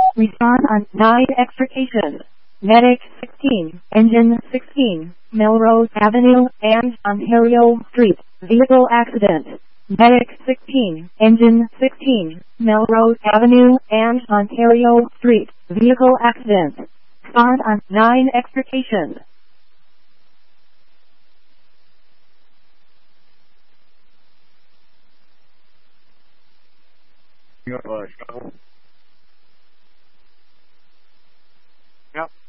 Respond on 9 extrication. Medic 16, engine 16, Melrose Avenue and Ontario Street, vehicle accident. Medic 16, engine 16, Melrose Avenue and Ontario Street, vehicle accident. Respond on 9 extrication. You have a shovel? Yep.